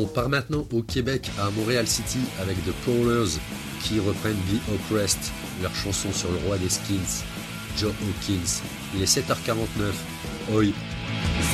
On part maintenant au Québec, à Montréal City, avec The Prowlers, qui reprennent The Oppressed, leur chanson sur le roi des skins, Joe Hawkins. Il est 7h49. Oi!